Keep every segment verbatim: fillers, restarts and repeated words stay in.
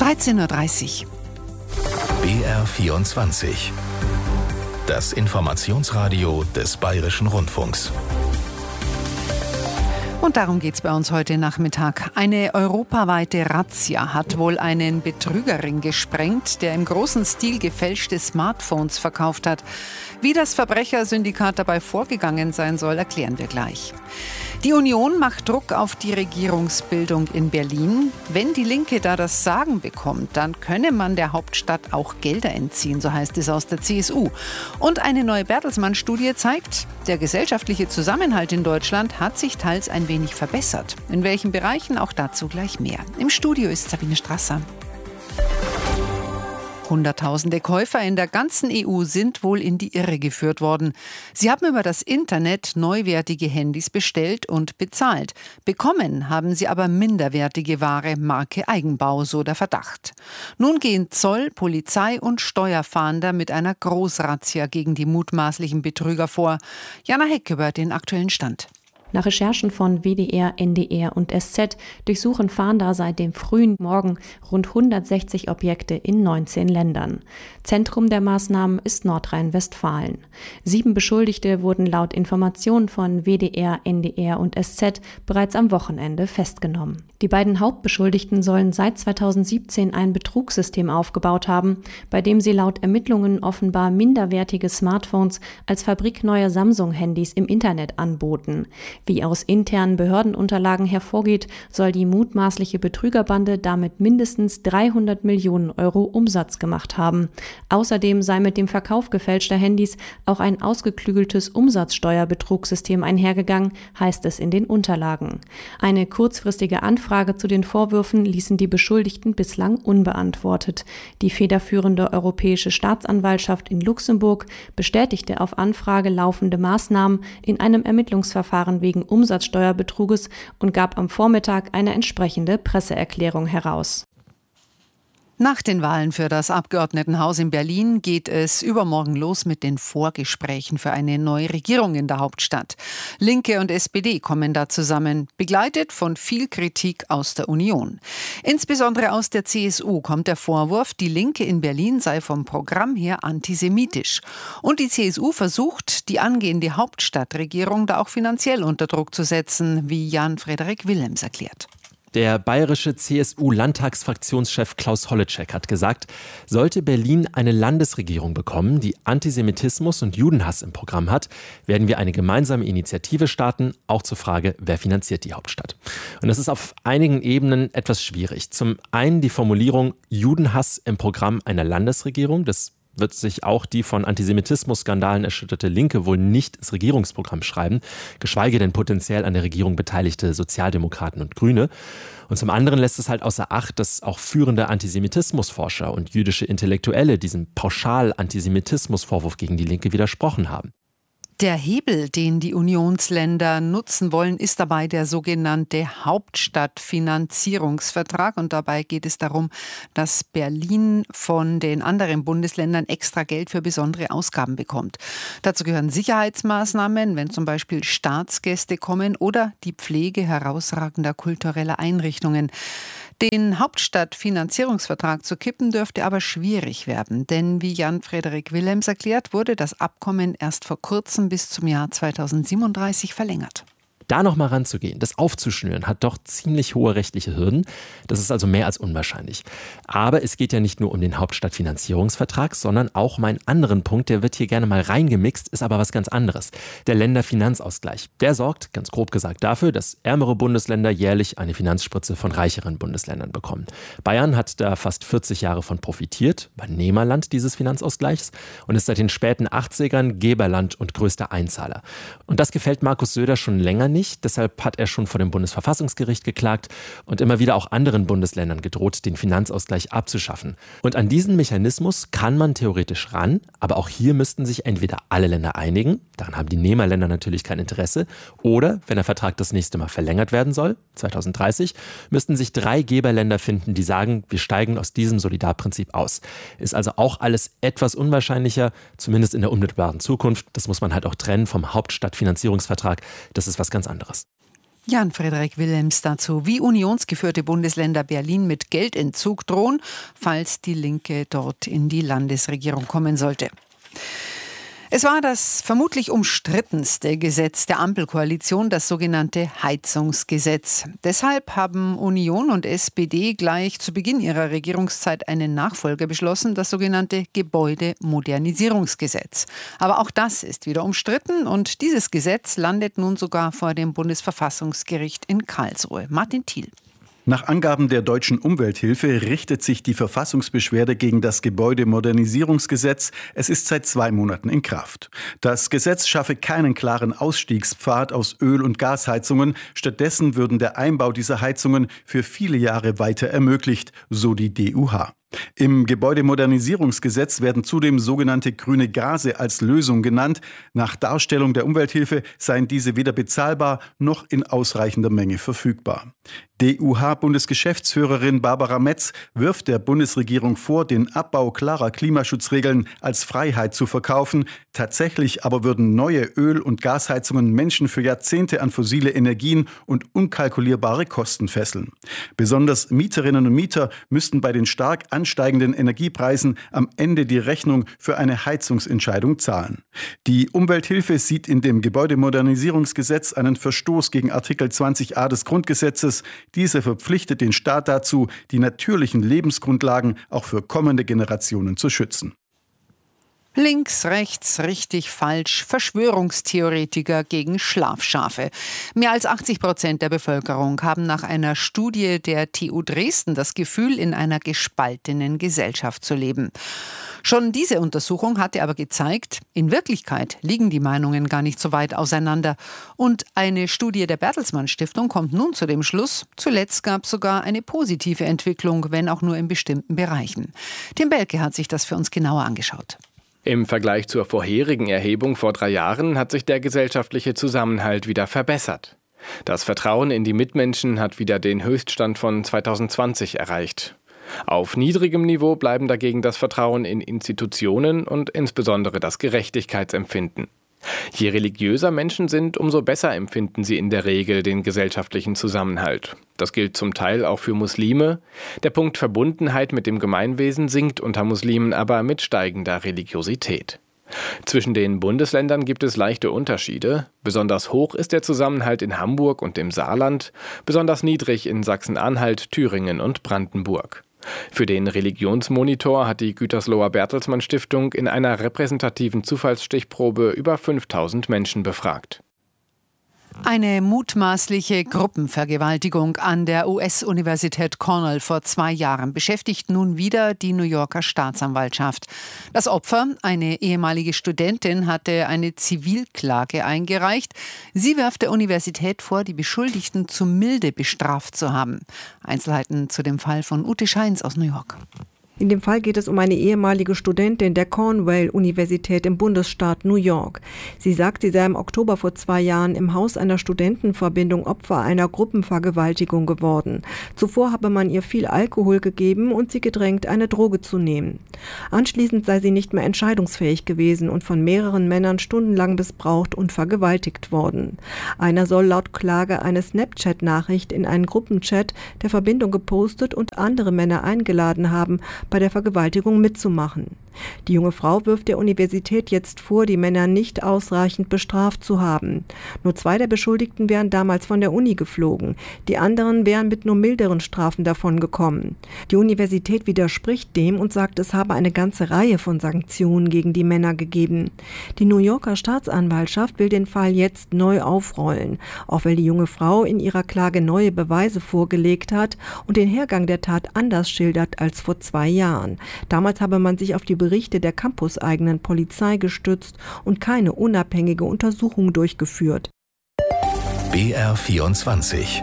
dreizehn Uhr dreißig. B R vierundzwanzig. Das Informationsradio des Bayerischen Rundfunks. Und darum geht es bei uns heute Nachmittag. Eine europaweite Razzia hat wohl einen Betrügerring gesprengt, der im großen Stil gefälschte Smartphones verkauft hat. Wie das Verbrechersyndikat dabei vorgegangen sein soll, erklären wir gleich. Die Union macht Druck auf die Regierungsbildung in Berlin. Wenn die Linke da das Sagen bekommt, dann könne man der Hauptstadt auch Gelder entziehen, so heißt es aus der C S U. Und eine neue Bertelsmann-Studie zeigt, der gesellschaftliche Zusammenhalt in Deutschland hat sich teils ein wenig verbessert. In welchen Bereichen, auch dazu gleich mehr. Im Studio ist Sabine Strasser. Hunderttausende Käufer in der ganzen E U sind wohl in die Irre geführt worden. Sie haben über das Internet neuwertige Handys bestellt und bezahlt. Bekommen haben sie aber minderwertige Ware Marke Eigenbau, so der Verdacht. Nun gehen Zoll, Polizei und Steuerfahnder mit einer Großrazzia gegen die mutmaßlichen Betrüger vor. Jana Heck über den aktuellen Stand. Nach Recherchen von W D R, N D R und S Z durchsuchen Fahnder seit dem frühen Morgen rund hundertsechzig Objekte in neunzehn Ländern. Zentrum der Maßnahmen ist Nordrhein-Westfalen. Sieben Beschuldigte wurden laut Informationen von W D R, N D R und S Z bereits am Wochenende festgenommen. Die beiden Hauptbeschuldigten sollen seit zweitausendsiebzehn ein Betrugssystem aufgebaut haben, bei dem sie laut Ermittlungen offenbar minderwertige Smartphones als fabrikneue Samsung-Handys im Internet anboten. Wie aus internen Behördenunterlagen hervorgeht, soll die mutmaßliche Betrügerbande damit mindestens dreihundert Millionen Euro Umsatz gemacht haben. Außerdem sei mit dem Verkauf gefälschter Handys auch ein ausgeklügeltes Umsatzsteuerbetrugsystem einhergegangen, heißt es in den Unterlagen. Eine kurzfristige Anfrage zu den Vorwürfen ließen die Beschuldigten bislang unbeantwortet. Die federführende Europäische Staatsanwaltschaft in Luxemburg bestätigte auf Anfrage laufende Maßnahmen in einem Ermittlungsverfahren wegen Umsatzsteuerbetruges und gab am Vormittag eine entsprechende Presseerklärung heraus. Nach den Wahlen für das Abgeordnetenhaus in Berlin geht es übermorgen los mit den Vorgesprächen für eine neue Regierung in der Hauptstadt. Linke und S P D kommen da zusammen, begleitet von viel Kritik aus der Union. Insbesondere aus der C S U kommt der Vorwurf, die Linke in Berlin sei vom Programm her antisemitisch. Und die C S U versucht, die angehende Hauptstadtregierung da auch finanziell unter Druck zu setzen, wie Jan-Frederik Willems erklärt. Der bayerische C S U-Landtagsfraktionschef Klaus Holleczek hat gesagt, sollte Berlin eine Landesregierung bekommen, die Antisemitismus und Judenhass im Programm hat, werden wir eine gemeinsame Initiative starten, auch zur Frage, wer finanziert die Hauptstadt. Und das ist auf einigen Ebenen etwas schwierig. Zum einen die Formulierung Judenhass im Programm einer Landesregierung, das wird sich auch die von Antisemitismus-Skandalen erschütterte Linke wohl nicht ins Regierungsprogramm schreiben, geschweige denn potenziell an der Regierung beteiligte Sozialdemokraten und Grüne. Und zum anderen lässt es halt außer Acht, dass auch führende Antisemitismusforscher und jüdische Intellektuelle diesem Pauschal-Antisemitismusvorwurf gegen die Linke widersprochen haben. Der Hebel, den die Unionsländer nutzen wollen, ist dabei der sogenannte Hauptstadtfinanzierungsvertrag. Und dabei geht es darum, dass Berlin von den anderen Bundesländern extra Geld für besondere Ausgaben bekommt. Dazu gehören Sicherheitsmaßnahmen, wenn zum Beispiel Staatsgäste kommen, oder die Pflege herausragender kultureller Einrichtungen. Den Hauptstadtfinanzierungsvertrag zu kippen dürfte aber schwierig werden, denn wie Jan-Frederik Willems erklärt, wurde das Abkommen erst vor kurzem bis zum Jahr zweitausendsiebenunddreißig verlängert. Da noch mal ranzugehen, das aufzuschnüren, hat doch ziemlich hohe rechtliche Hürden. Das ist also mehr als unwahrscheinlich. Aber es geht ja nicht nur um den Hauptstadtfinanzierungsvertrag, sondern auch um einen anderen Punkt, der wird hier gerne mal reingemixt, ist aber was ganz anderes. Der Länderfinanzausgleich. Der sorgt, ganz grob gesagt, dafür, dass ärmere Bundesländer jährlich eine Finanzspritze von reicheren Bundesländern bekommen. Bayern hat da fast vierzig Jahre von profitiert, war Nehmerland dieses Finanzausgleichs und ist seit den späten achtzigern Geberland und größter Einzahler. Und das gefällt Markus Söder schon länger nicht. Nicht. Deshalb hat er schon vor dem Bundesverfassungsgericht geklagt und immer wieder auch anderen Bundesländern gedroht, den Finanzausgleich abzuschaffen. Und an diesen Mechanismus kann man theoretisch ran, aber auch hier müssten sich entweder alle Länder einigen, daran haben die Nehmerländer natürlich kein Interesse, oder, wenn der Vertrag das nächste Mal verlängert werden soll, zweitausenddreißig, müssten sich drei Geberländer finden, die sagen, wir steigen aus diesem Solidarprinzip aus. Ist also auch alles etwas unwahrscheinlicher, zumindest in der unmittelbaren Zukunft. Das muss man halt auch trennen vom Hauptstadtfinanzierungsvertrag. Das ist was ganz anderes. Jan-Frederik Willems dazu, wie unionsgeführte Bundesländer Berlin mit Geldentzug drohen, falls die Linke dort in die Landesregierung kommen sollte. Es war das vermutlich umstrittenste Gesetz der Ampelkoalition, das sogenannte Heizungsgesetz. Deshalb haben Union und S P D gleich zu Beginn ihrer Regierungszeit einen Nachfolger beschlossen, das sogenannte Gebäudemodernisierungsgesetz. Aber auch das ist wieder umstritten und dieses Gesetz landet nun sogar vor dem Bundesverfassungsgericht in Karlsruhe. Martin Thiel. Nach Angaben der Deutschen Umwelthilfe richtet sich die Verfassungsbeschwerde gegen das Gebäudemodernisierungsgesetz. Es ist seit zwei Monaten in Kraft. Das Gesetz schaffe keinen klaren Ausstiegspfad aus Öl- und Gasheizungen. Stattdessen würden der Einbau dieser Heizungen für viele Jahre weiter ermöglicht, so die D U H. Im Gebäudemodernisierungsgesetz werden zudem sogenannte grüne Gase als Lösung genannt. Nach Darstellung der Umwelthilfe seien diese weder bezahlbar noch in ausreichender Menge verfügbar. D U H-Bundesgeschäftsführerin Barbara Metz wirft der Bundesregierung vor, den Abbau klarer Klimaschutzregeln als Freiheit zu verkaufen. Tatsächlich aber würden neue Öl- und Gasheizungen Menschen für Jahrzehnte an fossile Energien und unkalkulierbare Kosten fesseln. Besonders Mieterinnen und Mieter müssten bei den stark ansteigenden Energiepreisen am Ende die Rechnung für eine Heizungsentscheidung zahlen. Die Umwelthilfe sieht in dem Gebäudemodernisierungsgesetz einen Verstoß gegen Artikel zwanzig a des Grundgesetzes. Dieser verpflichtet den Staat dazu, die natürlichen Lebensgrundlagen auch für kommende Generationen zu schützen. Links, rechts, richtig, falsch, Verschwörungstheoretiker gegen Schlafschafe. Mehr als achtzig Prozent der Bevölkerung haben nach einer Studie der T U Dresden das Gefühl, in einer gespaltenen Gesellschaft zu leben. Schon diese Untersuchung hatte aber gezeigt, in Wirklichkeit liegen die Meinungen gar nicht so weit auseinander. Und eine Studie der Bertelsmann Stiftung kommt nun zu dem Schluss, zuletzt gab es sogar eine positive Entwicklung, wenn auch nur in bestimmten Bereichen. Tim Belke hat sich das für uns genauer angeschaut. Im Vergleich zur vorherigen Erhebung vor drei Jahren hat sich der gesellschaftliche Zusammenhalt wieder verbessert. Das Vertrauen in die Mitmenschen hat wieder den Höchststand von zweitausendzwanzig erreicht. Auf niedrigem Niveau bleiben dagegen das Vertrauen in Institutionen und insbesondere das Gerechtigkeitsempfinden. Je religiöser Menschen sind, umso besser empfinden sie in der Regel den gesellschaftlichen Zusammenhalt. Das gilt zum Teil auch für Muslime. Der Punkt Verbundenheit mit dem Gemeinwesen sinkt unter Muslimen aber mit steigender Religiosität. Zwischen den Bundesländern gibt es leichte Unterschiede. Besonders hoch ist der Zusammenhalt in Hamburg und im Saarland, besonders niedrig in Sachsen-Anhalt, Thüringen und Brandenburg. Für den Religionsmonitor hat die Gütersloher Bertelsmann Stiftung in einer repräsentativen Zufallsstichprobe über fünftausend Menschen befragt. Eine mutmaßliche Gruppenvergewaltigung an der U S-Universität Cornell vor zwei Jahren beschäftigt nun wieder die New Yorker Staatsanwaltschaft. Das Opfer, eine ehemalige Studentin, hatte eine Zivilklage eingereicht. Sie wirft der Universität vor, die Beschuldigten zu milde bestraft zu haben. Einzelheiten zu dem Fall von Ute Scheins aus New York. In dem Fall geht es um eine ehemalige Studentin der Cornell-Universität im Bundesstaat New York. Sie sagt, sie sei im Oktober vor zwei Jahren im Haus einer Studentenverbindung Opfer einer Gruppenvergewaltigung geworden. Zuvor habe man ihr viel Alkohol gegeben und sie gedrängt, eine Droge zu nehmen. Anschließend sei sie nicht mehr entscheidungsfähig gewesen und von mehreren Männern stundenlang missbraucht und vergewaltigt worden. Einer soll laut Klage eine Snapchat-Nachricht in einen Gruppenchat der Verbindung gepostet und andere Männer eingeladen haben, bei der Vergewaltigung mitzumachen. Die junge Frau wirft der Universität jetzt vor, die Männer nicht ausreichend bestraft zu haben. Nur zwei der Beschuldigten wären damals von der Uni geflogen. Die anderen wären mit nur milderen Strafen davongekommen. Die Universität widerspricht dem und sagt, es habe eine ganze Reihe von Sanktionen gegen die Männer gegeben. Die New Yorker Staatsanwaltschaft will den Fall jetzt neu aufrollen, auch weil die junge Frau in ihrer Klage neue Beweise vorgelegt hat und den Hergang der Tat anders schildert als vor zwei Jahren. Damals habe man sich auf die Berichte der campuseigenen Polizei gestützt und keine unabhängige Untersuchung durchgeführt. B R vierundzwanzig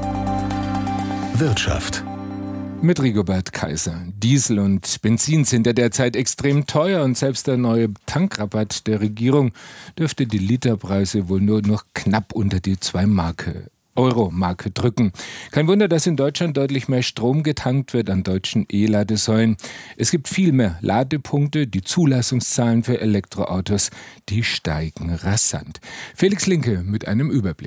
Wirtschaft. Mit Rigobert Kaiser. Diesel und Benzin sind ja derzeit extrem teuer und selbst der neue Tankrabatt der Regierung dürfte die Literpreise wohl nur noch knapp unter die zwei Marke Euro-Marke drücken. Kein Wunder, dass in Deutschland deutlich mehr Strom getankt wird an deutschen E-Ladesäulen. Es gibt viel mehr Ladepunkte. Die Zulassungszahlen für Elektroautos, die steigen rasant. Felix Linke mit einem Überblick.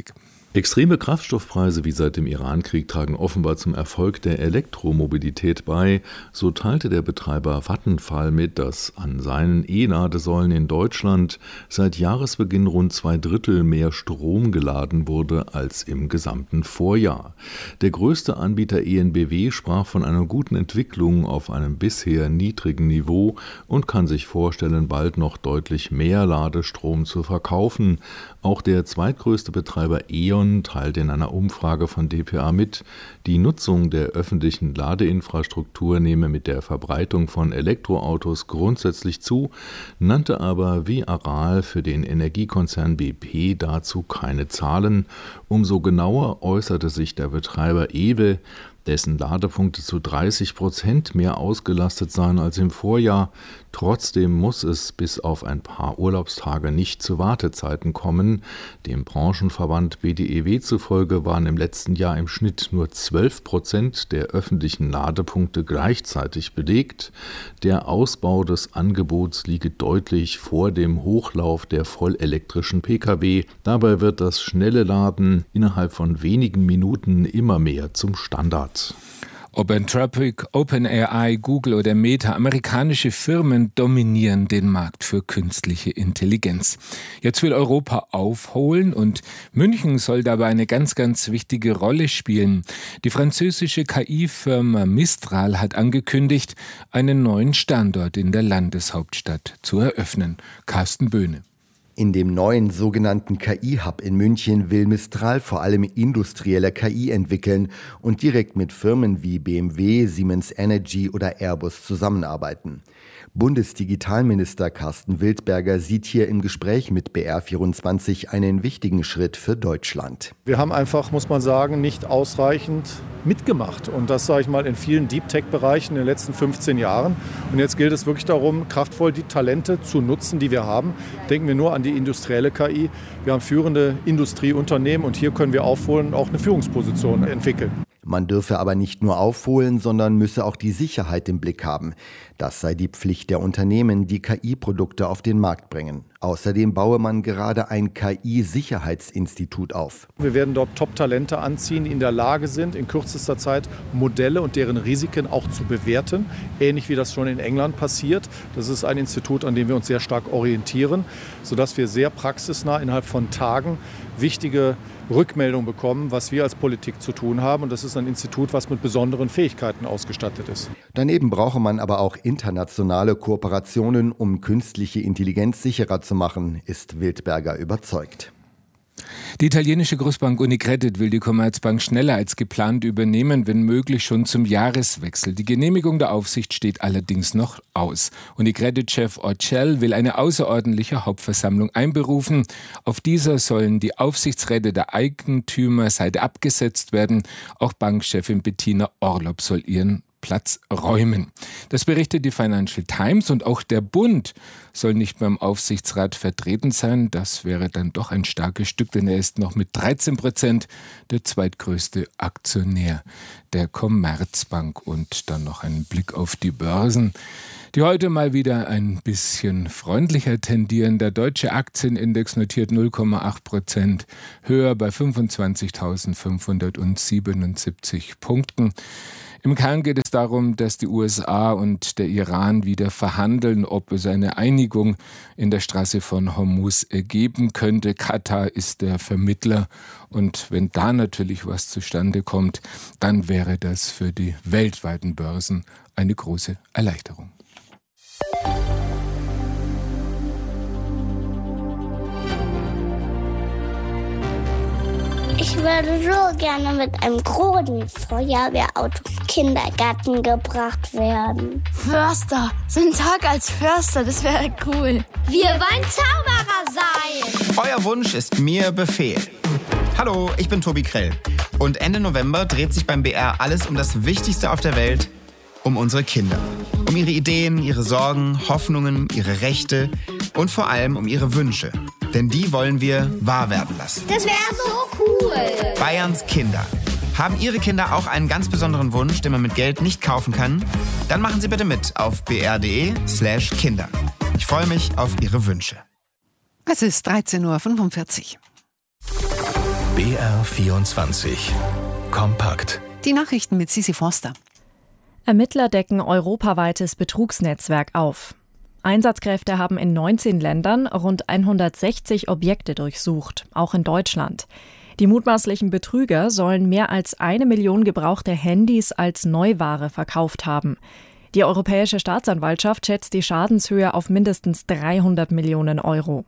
Extreme Kraftstoffpreise wie seit dem Irankrieg tragen offenbar zum Erfolg der Elektromobilität bei. So teilte der Betreiber Vattenfall mit, dass an seinen E-Ladesäulen in Deutschland seit Jahresbeginn rund zwei Drittel mehr Strom geladen wurde als im gesamten Vorjahr. Der größte Anbieter E N B W sprach von einer guten Entwicklung auf einem bisher niedrigen Niveau und kann sich vorstellen, bald noch deutlich mehr Ladestrom zu verkaufen. Auch der zweitgrößte Betreiber E.ON teilt in einer Umfrage von d p a mit, die Nutzung der öffentlichen Ladeinfrastruktur nehme mit der Verbreitung von Elektroautos grundsätzlich zu, nannte aber wie Aral für den Energiekonzern B P dazu keine Zahlen. Umso genauer äußerte sich der Betreiber E W E, dessen Ladepunkte zu dreißig Prozent mehr ausgelastet seien als im Vorjahr. Trotzdem muss es bis auf ein paar Urlaubstage nicht zu Wartezeiten kommen. Dem Branchenverband B D E W zufolge waren im letzten Jahr im Schnitt nur zwölf Prozent der öffentlichen Ladepunkte gleichzeitig belegt. Der Ausbau des Angebots liege deutlich vor dem Hochlauf der vollelektrischen Pkw. Dabei wird das schnelle Laden innerhalb von wenigen Minuten immer mehr zum Standard. Ob Anthropic, OpenAI, Google oder Meta, amerikanische Firmen dominieren den Markt für künstliche Intelligenz. Jetzt will Europa aufholen und München soll dabei eine ganz, ganz wichtige Rolle spielen. Die französische K I-Firma Mistral hat angekündigt, einen neuen Standort in der Landeshauptstadt zu eröffnen. Carsten Böhne. In dem neuen sogenannten K I-Hub in München will Mistral vor allem industrielle K I entwickeln und direkt mit Firmen wie B M W, Siemens Energy oder Airbus zusammenarbeiten. Bundesdigitalminister Carsten Wildberger sieht hier im Gespräch mit B R vierundzwanzig einen wichtigen Schritt für Deutschland. Wir haben einfach, muss man sagen, nicht ausreichend mitgemacht. Und das sage ich mal in vielen Deep-Tech-Bereichen in den letzten fünfzehn Jahren. Und jetzt gilt es wirklich darum, kraftvoll die Talente zu nutzen, die wir haben. Denken wir nur an die industrielle K I. Wir haben führende Industrieunternehmen und hier können wir aufholen und auch eine Führungsposition entwickeln. Man dürfe aber nicht nur aufholen, sondern müsse auch die Sicherheit im Blick haben. Das sei die Pflicht der Unternehmen, die K I-Produkte auf den Markt bringen. Außerdem baue man gerade ein K I-Sicherheitsinstitut auf. Wir werden dort Top-Talente anziehen, die in der Lage sind, in kürzester Zeit Modelle und deren Risiken auch zu bewerten. Ähnlich wie das schon in England passiert. Das ist ein Institut, an dem wir uns sehr stark orientieren, sodass wir sehr praxisnah innerhalb von Tagen wichtige Rückmeldung bekommen, was wir als Politik zu tun haben. Und das ist ein Institut, was mit besonderen Fähigkeiten ausgestattet ist. Daneben brauche man aber auch internationale Kooperationen, um künstliche Intelligenz sicherer zu machen, ist Wildberger überzeugt. Die italienische Großbank Unicredit will die Commerzbank schneller als geplant übernehmen, wenn möglich schon zum Jahreswechsel. Die Genehmigung der Aufsicht steht allerdings noch aus. Unicredit-Chef Orcel will eine außerordentliche Hauptversammlung einberufen. Auf dieser sollen die Aufsichtsräte der Eigentümerseite abgesetzt werden. Auch Bankchefin Bettina Orlopp soll ihren Platz räumen. Das berichtet die Financial Times und auch der Bund soll nicht beim Aufsichtsrat vertreten sein. Das wäre dann doch ein starkes Stück, denn er ist noch mit dreizehn Prozent der zweitgrößte Aktionär der Commerzbank. Und dann noch ein Blick auf die Börsen, die heute mal wieder ein bisschen freundlicher tendieren. Der deutsche Aktienindex notiert null Komma acht Prozent höher bei fünfundzwanzigtausendfünfhundertsiebenundsiebzig Punkten. Im Kern geht es darum, dass die U S A und der Iran wieder verhandeln, ob es eine Einigung in der Straße von Hormuz geben könnte. Katar ist der Vermittler und wenn da natürlich was zustande kommt, dann wäre das für die weltweiten Börsen eine große Erleichterung. Ich würde so gerne mit einem großen Feuerwehrauto im Kindergarten gebracht werden. Förster, so ein Tag als Förster, das wäre cool. Wir wollen Zauberer sein. Euer Wunsch ist mir Befehl. Hallo, ich bin Tobi Krell. Und Ende November dreht sich beim B R alles um das Wichtigste auf der Welt, um unsere Kinder. Um ihre Ideen, ihre Sorgen, Hoffnungen, ihre Rechte und vor allem um ihre Wünsche. Denn die wollen wir wahr werden lassen. Das wäre so cool. Bayerns Kinder. Haben Ihre Kinder auch einen ganz besonderen Wunsch, den man mit Geld nicht kaufen kann? Dann machen Sie bitte mit auf b r punkt d e slash Kinder. Ich freue mich auf Ihre Wünsche. Es ist dreizehn Uhr fünfundvierzig. B R vierundzwanzig. Kompakt. Die Nachrichten mit Sisi Forster. Ermittler decken europaweites Betrugsnetzwerk auf. Einsatzkräfte haben in neunzehn Ländern rund hundertsechzig Objekte durchsucht, auch in Deutschland. Die mutmaßlichen Betrüger sollen mehr als eine Million gebrauchte Handys als Neuware verkauft haben. Die Europäische Staatsanwaltschaft schätzt die Schadenshöhe auf mindestens dreihundert Millionen Euro.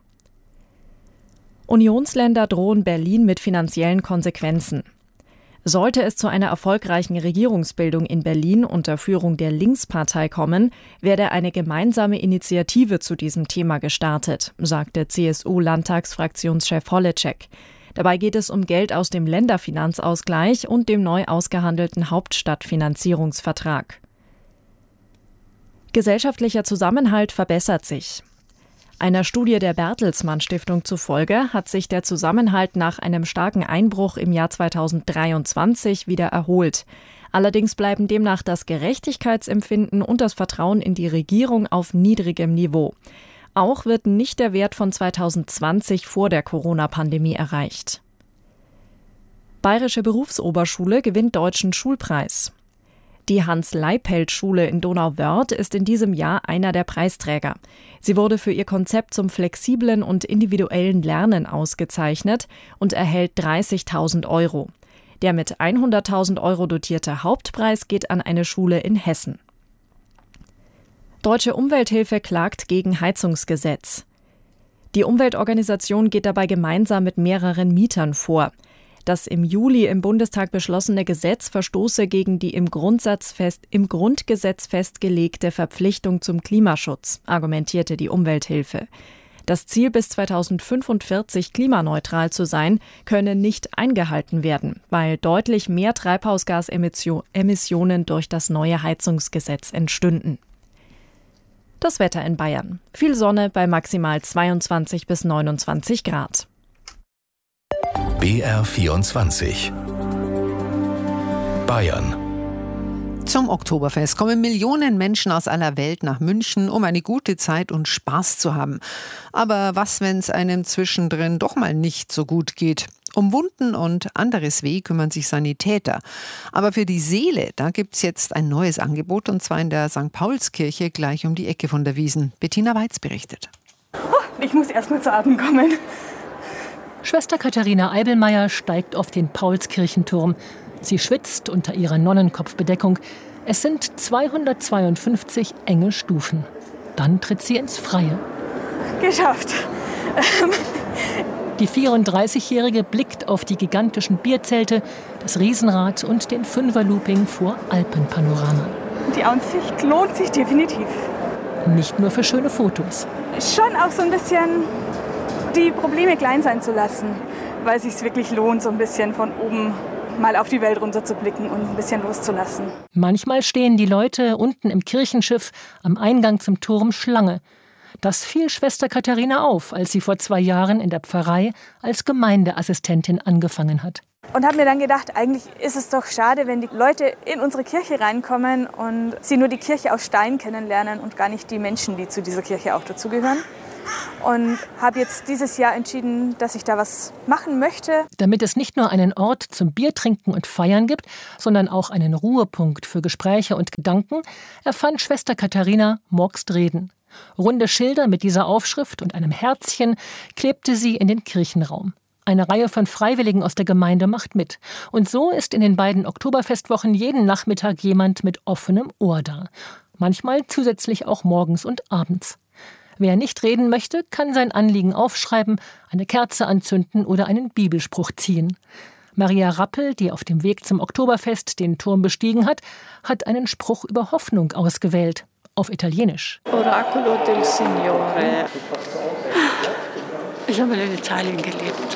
Unionsländer drohen Berlin mit finanziellen Konsequenzen. Sollte es zu einer erfolgreichen Regierungsbildung in Berlin unter Führung der Linkspartei kommen, werde eine gemeinsame Initiative zu diesem Thema gestartet, sagte C S U-Landtagsfraktionschef Holleczek. Dabei geht es um Geld aus dem Länderfinanzausgleich und dem neu ausgehandelten Hauptstadtfinanzierungsvertrag. Gesellschaftlicher Zusammenhalt verbessert sich. Einer Studie der Bertelsmann Stiftung zufolge hat sich der Zusammenhalt nach einem starken Einbruch im Jahr zweitausenddreiundzwanzig wieder erholt. Allerdings bleiben demnach das Gerechtigkeitsempfinden und das Vertrauen in die Regierung auf niedrigem Niveau. Auch wird nicht der Wert von zweitausendzwanzig vor der Corona-Pandemie erreicht. Bayerische Berufsoberschule gewinnt Deutschen Schulpreis. Die Hans-Leiphelt-Schule in Donauwörth ist in diesem Jahr einer der Preisträger. Sie wurde für ihr Konzept zum flexiblen und individuellen Lernen ausgezeichnet und erhält dreißigtausend Euro. Der mit hunderttausend Euro dotierte Hauptpreis geht an eine Schule in Hessen. Deutsche Umwelthilfe klagt gegen Heizungsgesetz. Die Umweltorganisation geht dabei gemeinsam mit mehreren Mietern vor. Das im Juli im Bundestag beschlossene Gesetz verstoße gegen die im, Grundsatz fest, im Grundgesetz festgelegte Verpflichtung zum Klimaschutz, argumentierte die Umwelthilfe. Das Ziel, bis zweitausendfünfundvierzig klimaneutral zu sein, könne nicht eingehalten werden, weil deutlich mehr Treibhausgasemissionen durch das neue Heizungsgesetz entstünden. Das Wetter in Bayern. Viel Sonne bei maximal zweiundzwanzig bis neunundzwanzig Grad. B R vierundzwanzig. Bayern. Zum Oktoberfest kommen Millionen Menschen aus aller Welt nach München, um eine gute Zeit und Spaß zu haben. Aber was, wenn es einem zwischendrin doch mal nicht so gut geht? Um Wunden und anderes Weh kümmern sich Sanitäter. Aber für die Seele, da gibt's jetzt ein neues Angebot, und zwar in der Sankt Paulskirche gleich um die Ecke von der Wiesn. Bettina Weiz berichtet. Oh, ich muss erst mal zu Atem kommen. Schwester Katharina Eibelmeier steigt auf den Paulskirchenturm. Sie schwitzt unter ihrer Nonnenkopfbedeckung. Es sind zweihundertzweiundfünfzig enge Stufen. Dann tritt sie ins Freie. Geschafft. Die vierunddreißigjährige blickt auf die gigantischen Bierzelte, das Riesenrad und den Fünferlooping vor Alpenpanorama. Die Aussicht lohnt sich definitiv. Nicht nur für schöne Fotos. Schon auch so ein bisschen die Probleme klein sein zu lassen, weil es sich wirklich lohnt, so ein bisschen von oben mal auf die Welt runter zu blicken und ein bisschen loszulassen. Manchmal stehen die Leute unten im Kirchenschiff am Eingang zum Turm Schlange. Das fiel Schwester Katharina auf, als sie vor zwei Jahren in der Pfarrei als Gemeindeassistentin angefangen hat. Und habe mir dann gedacht, eigentlich ist es doch schade, wenn die Leute in unsere Kirche reinkommen und sie nur die Kirche aus Stein kennenlernen und gar nicht die Menschen, die zu dieser Kirche auch dazugehören. Und habe jetzt dieses Jahr entschieden, dass ich da was machen möchte. Damit es nicht nur einen Ort zum Biertrinken und Feiern gibt, sondern auch einen Ruhepunkt für Gespräche und Gedanken, erfand Schwester Katharina Mogst Reden. Runde Schilder mit dieser Aufschrift und einem Herzchen klebte sie in den Kirchenraum. Eine Reihe von Freiwilligen aus der Gemeinde macht mit. Und so ist in den beiden Oktoberfestwochen jeden Nachmittag jemand mit offenem Ohr da. Manchmal zusätzlich auch morgens und abends. Wer nicht reden möchte, kann sein Anliegen aufschreiben, eine Kerze anzünden oder einen Bibelspruch ziehen. Maria Rappel, die auf dem Weg zum Oktoberfest den Turm bestiegen hat, hat einen Spruch über Hoffnung ausgewählt. Auf Italienisch. Oraculo del Signore. Ich habe in Italien gelebt.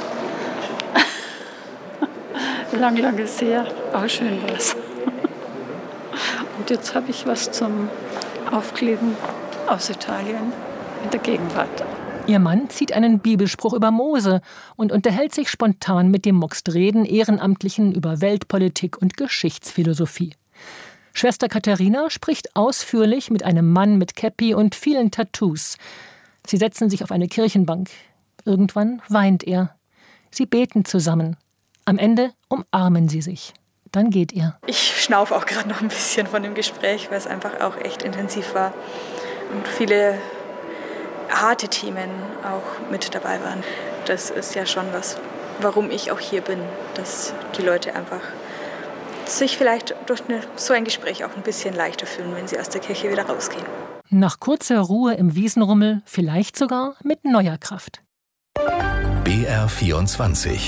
lang, lang ist her, aber schön war's. Und jetzt habe ich was zum Aufkleben aus Italien in der Gegenwart. Ihr Mann zieht einen Bibelspruch über Mose und unterhält sich spontan mit dem Mogst Reden Ehrenamtlichen über Weltpolitik und Geschichtsphilosophie. Schwester Katharina spricht ausführlich mit einem Mann mit Käppi und vielen Tattoos. Sie setzen sich auf eine Kirchenbank. Irgendwann weint er. Sie beten zusammen. Am Ende umarmen sie sich. Dann geht ihr. Ich schnaufe auch gerade noch ein bisschen von dem Gespräch, weil es einfach auch echt intensiv war. Und viele harte Themen auch mit dabei waren. Das ist ja schon was, warum ich auch hier bin. Dass die Leute einfach sich vielleicht durch eine, so ein Gespräch auch ein bisschen leichter fühlen, wenn sie aus der Kirche wieder rausgehen. Nach kurzer Ruhe im Wiesenrummel, vielleicht sogar mit neuer Kraft. B R vierundzwanzig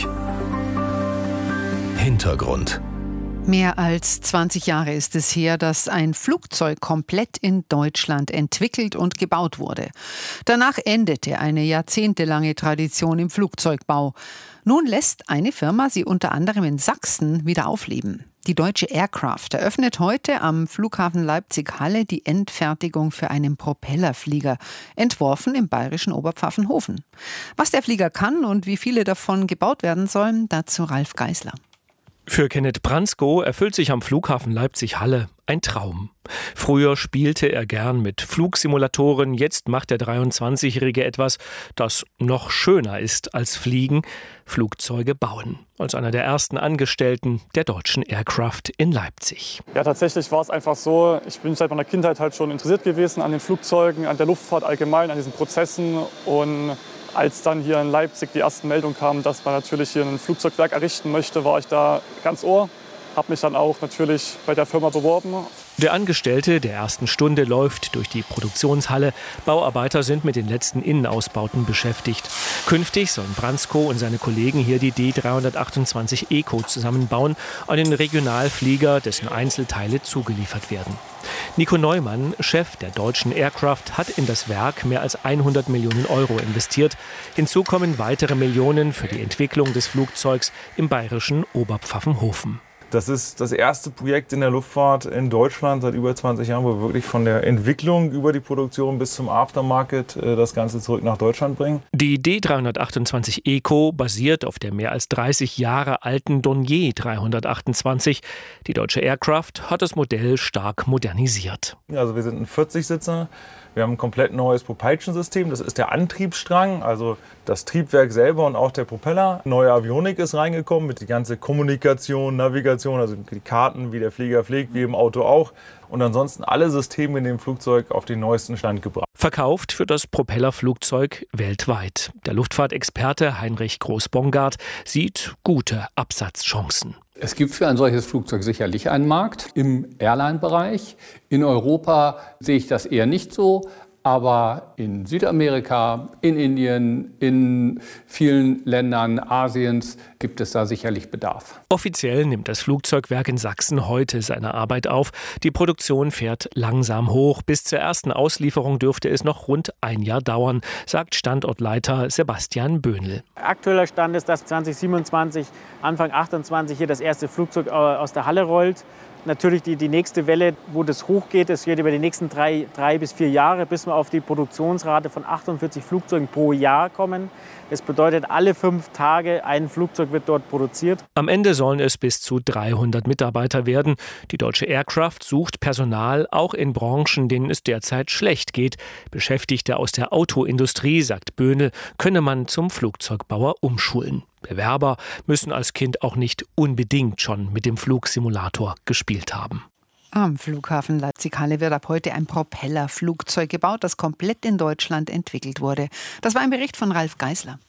Hintergrund. Mehr als zwanzig Jahre ist es her, dass ein Flugzeug komplett in Deutschland entwickelt und gebaut wurde. Danach endete eine jahrzehntelange Tradition im Flugzeugbau. Nun lässt eine Firma sie unter anderem in Sachsen wieder aufleben. Die Deutsche Aircraft eröffnet heute am Flughafen Leipzig-Halle die Endfertigung für einen Propellerflieger, entworfen im bayerischen Oberpfaffenhofen. Was der Flieger kann und wie viele davon gebaut werden sollen, dazu Ralf Geisler. Für Kenneth Bransko erfüllt sich am Flughafen Leipzig-Halle ein Traum. Früher spielte er gern mit Flugsimulatoren, jetzt macht der dreiundzwanzigjährige etwas, das noch schöner ist als Fliegen, Flugzeuge bauen. Als einer der ersten Angestellten der Deutschen Aircraft in Leipzig. Ja, tatsächlich war es einfach so, ich bin seit meiner Kindheit halt schon interessiert gewesen an den Flugzeugen, an der Luftfahrt allgemein, an diesen Prozessen. Und als dann hier in Leipzig die ersten Meldungen kamen, dass man natürlich hier ein Flugzeugwerk errichten möchte, war ich da ganz ohr. Habe mich dann auch natürlich bei der Firma beworben. Der Angestellte der ersten Stunde läuft durch die Produktionshalle. Bauarbeiter sind mit den letzten Innenausbauten beschäftigt. Künftig sollen Bransko und seine Kollegen hier die D dreihundertachtundzwanzig Eco zusammenbauen, einen Regionalflieger, dessen Einzelteile zugeliefert werden. Nico Neumann, Chef der Deutschen Aircraft, hat in das Werk mehr als hundert Millionen Euro investiert. Hinzu kommen weitere Millionen für die Entwicklung des Flugzeugs im bayerischen Oberpfaffenhofen. Das ist das erste Projekt in der Luftfahrt in Deutschland seit über zwanzig Jahren, wo wir wirklich von der Entwicklung über die Produktion bis zum Aftermarket das Ganze zurück nach Deutschland bringen. Die D dreihundertachtundzwanzig Eco basiert auf der mehr als dreißig Jahre alten Dornier dreihundertachtundzwanzig. Die Deutsche Aircraft hat das Modell stark modernisiert. Also wir sind ein vierzig-Sitzer. Wir haben ein komplett neues Propulsion-System. Das ist der Antriebsstrang, also das Triebwerk selber und auch der Propeller. Neue Avionik ist reingekommen mit die ganze Kommunikation, Navigation, also die Karten, wie der Flieger fliegt, wie im Auto auch. Und ansonsten alle Systeme in dem Flugzeug auf den neuesten Stand gebracht. Verkauft für das Propellerflugzeug weltweit. Der Luftfahrtexperte Heinrich Groß-Bongard sieht gute Absatzchancen. Es gibt für ein solches Flugzeug sicherlich einen Markt im Airline-Bereich. In Europa sehe ich das eher nicht so. Aber in Südamerika, in Indien, in vielen Ländern Asiens gibt es da sicherlich Bedarf. Offiziell nimmt das Flugzeugwerk in Sachsen heute seine Arbeit auf. Die Produktion fährt langsam hoch. Bis zur ersten Auslieferung dürfte es noch rund ein Jahr dauern, sagt Standortleiter Sebastian Böhnl. Aktueller Stand ist, dass zwanzig siebenundzwanzig, Anfang achtundzwanzig hier das erste Flugzeug aus der Halle rollt. Natürlich die, die nächste Welle, wo das hochgeht, das wird über die nächsten drei, drei bis vier Jahre, bis wir auf die Produktionsrate von achtundvierzig Flugzeugen pro Jahr kommen. Das bedeutet, alle fünf Tage ein Flugzeug wird dort produziert. Am Ende sollen es bis zu dreihundert Mitarbeiter werden. Die Deutsche Aircraft sucht Personal auch in Branchen, denen es derzeit schlecht geht. Beschäftigte aus der Autoindustrie, sagt Böhnl, könne man zum Flugzeugbauer umschulen. Bewerber müssen als Kind auch nicht unbedingt schon mit dem Flugsimulator gespielt haben. Am Flughafen Leipzig-Halle wird ab heute ein Propellerflugzeug gebaut, das komplett in Deutschland entwickelt wurde. Das war ein Bericht von Ralf Geisler.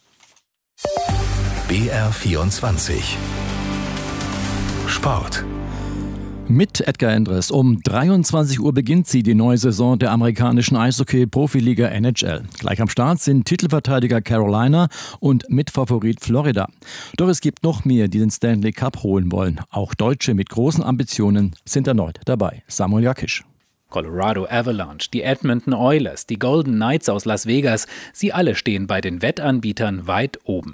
B R vierundzwanzig Sport. Mit Edgar Endres. Um dreiundzwanzig Uhr beginnt sie, die neue Saison der amerikanischen Eishockey-Profiliga N H L. Gleich am Start sind Titelverteidiger Carolina und Mitfavorit Florida. Doch es gibt noch mehr, die den Stanley Cup holen wollen. Auch Deutsche mit großen Ambitionen sind erneut dabei. Samuel Jakisch. Colorado Avalanche, die Edmonton Oilers, die Golden Knights aus Las Vegas, sie alle stehen bei den Wettanbietern weit oben.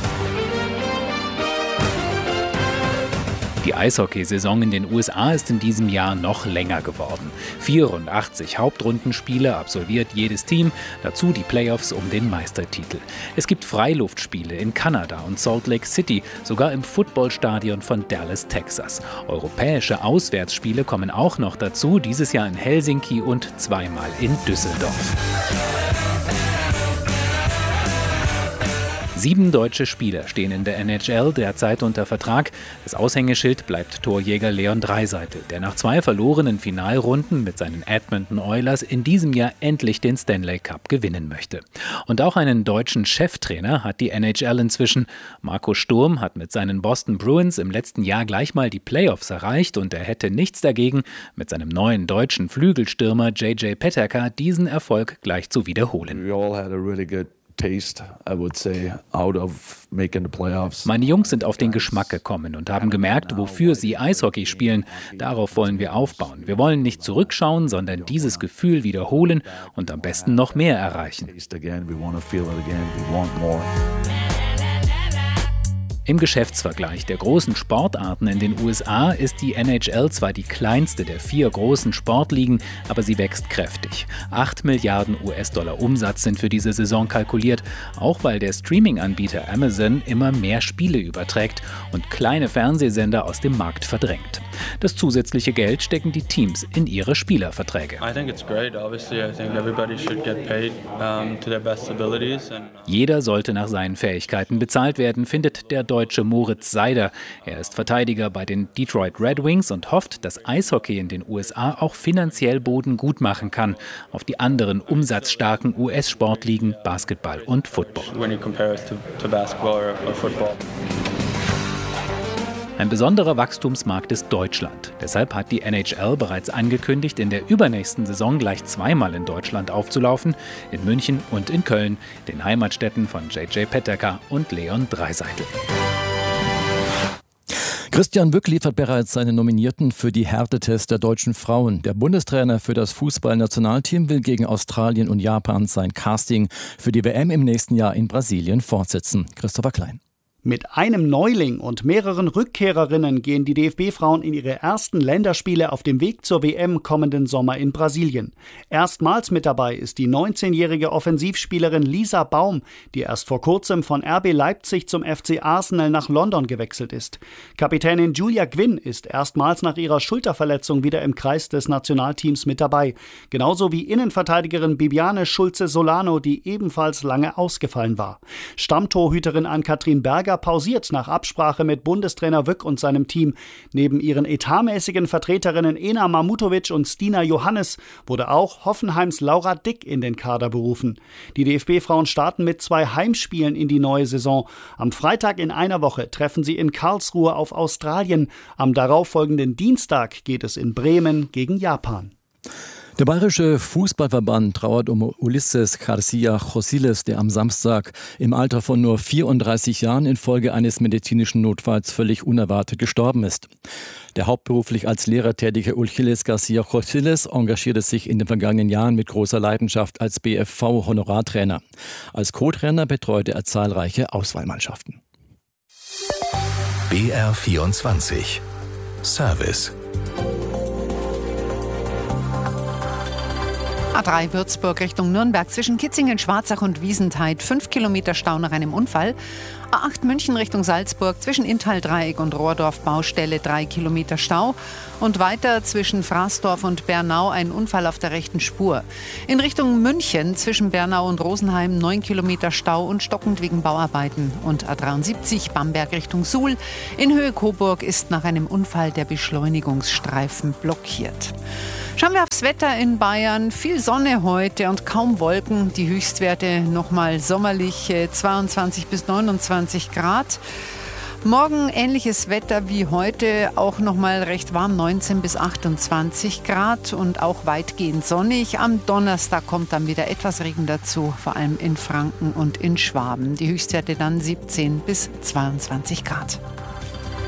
Die Eishockeysaison in den U S A ist in diesem Jahr noch länger geworden. vierundachtzig Hauptrundenspiele absolviert jedes Team, dazu die Playoffs um den Meistertitel. Es gibt Freiluftspiele in Kanada und Salt Lake City, sogar im Footballstadion von Dallas, Texas. Europäische Auswärtsspiele kommen auch noch dazu, dieses Jahr in Helsinki und zweimal in Düsseldorf. Sieben deutsche Spieler stehen in der N H L derzeit unter Vertrag. Das Aushängeschild bleibt Torjäger Leon Draisaitl, der nach zwei verlorenen Finalrunden mit seinen Edmonton Oilers in diesem Jahr endlich den Stanley Cup gewinnen möchte. Und auch einen deutschen Cheftrainer hat die N H L inzwischen. Marco Sturm hat mit seinen Boston Bruins im letzten Jahr gleich mal die Playoffs erreicht und er hätte nichts dagegen, mit seinem neuen deutschen Flügelstürmer J J Peterka diesen Erfolg gleich zu wiederholen. We all had a really good taste, I would say, out of making the playoffs. Meine Jungs sind auf den Geschmack gekommen und haben gemerkt, wofür sie Eishockey spielen. Darauf wollen wir aufbauen. Wir wollen nicht zurückschauen, sondern dieses Gefühl wiederholen und am besten noch mehr erreichen. Im Geschäftsvergleich der großen Sportarten in den U S A ist die N H L zwar die kleinste der vier großen Sportligen, aber sie wächst kräftig. Acht Milliarden U S-Dollar Umsatz sind für diese Saison kalkuliert, auch weil der Streaming-Anbieter Amazon immer mehr Spiele überträgt und kleine Fernsehsender aus dem Markt verdrängt. Das zusätzliche Geld stecken die Teams in ihre Spielerverträge. Jeder sollte nach seinen Fähigkeiten bezahlt werden, findet der Deutsche Moritz Seider. Er ist Verteidiger bei den Detroit Red Wings und hofft, dass Eishockey in den U S A auch finanziell Boden gut machen kann auf die anderen umsatzstarken U S-Sportligen Basketball und Football. Ein besonderer Wachstumsmarkt ist Deutschland. Deshalb hat die N H L bereits angekündigt, in der übernächsten Saison gleich zweimal in Deutschland aufzulaufen, in München und in Köln, den Heimatstädten von J J Peterka und Leon Draisaitl. Christian Wück liefert bereits seine Nominierten für die Härtetests der deutschen Frauen. Der Bundestrainer für das Fußballnationalteam will gegen Australien und Japan sein Casting für die W M im nächsten Jahr in Brasilien fortsetzen. Christopher Klein. Mit einem Neuling und mehreren Rückkehrerinnen gehen die D F B-Frauen in ihre ersten Länderspiele auf dem Weg zur W M kommenden Sommer in Brasilien. Erstmals mit dabei ist die neunzehnjährige Offensivspielerin Lisa Baum, die erst vor kurzem von R B Leipzig zum F C Arsenal nach London gewechselt ist. Kapitänin Julia Gwynn ist erstmals nach ihrer Schulterverletzung wieder im Kreis des Nationalteams mit dabei. Genauso wie Innenverteidigerin Bibiane Schulze-Solano, die ebenfalls lange ausgefallen war. Stammtorhüterin Ann-Kathrin Berger pausiert nach Absprache mit Bundestrainer Wück und seinem Team. Neben ihren etatmäßigen Vertreterinnen Ena Mamutovic und Stina Johannes wurde auch Hoffenheims Laura Dick in den Kader berufen. Die D F B-Frauen starten mit zwei Heimspielen in die neue Saison. Am Freitag in einer Woche treffen sie in Karlsruhe auf Australien. Am darauffolgenden Dienstag geht es in Bremen gegen Japan. Der Bayerische Fußballverband trauert um Ulisses Garcia Josiles, der am Samstag im Alter von nur vierunddreißig Jahren infolge eines medizinischen Notfalls völlig unerwartet gestorben ist. Der hauptberuflich als Lehrer tätige Ulisses Garcia Josiles engagierte sich in den vergangenen Jahren mit großer Leidenschaft als B F V-Honorartrainer. Als Co-Trainer betreute er zahlreiche Auswahlmannschaften. B R vierundzwanzig Service. A drei Würzburg Richtung Nürnberg zwischen Kitzingen, Schwarzach und Wiesentheid. Fünf Kilometer Stau nach einem Unfall. A acht München Richtung Salzburg zwischen Inntal-Dreieck und Rohrdorf Baustelle. Drei Kilometer Stau. Und weiter zwischen Fraßdorf und Bernau ein Unfall auf der rechten Spur. In Richtung München zwischen Bernau und Rosenheim neun Kilometer Stau und stockend wegen Bauarbeiten. Und A dreiundsiebzig Bamberg Richtung Suhl. In Höhe Coburg ist nach einem Unfall der Beschleunigungsstreifen blockiert. Schauen wir aufs Wetter in Bayern. Viel Sonne heute und kaum Wolken. Die Höchstwerte nochmal sommerlich zweiundzwanzig bis neunundzwanzig Grad. Morgen ähnliches Wetter wie heute, auch nochmal recht warm, neunzehn bis achtundzwanzig Grad und auch weitgehend sonnig. Am Donnerstag kommt dann wieder etwas Regen dazu, vor allem in Franken und in Schwaben. Die Höchstwerte dann siebzehn bis zweiundzwanzig Grad.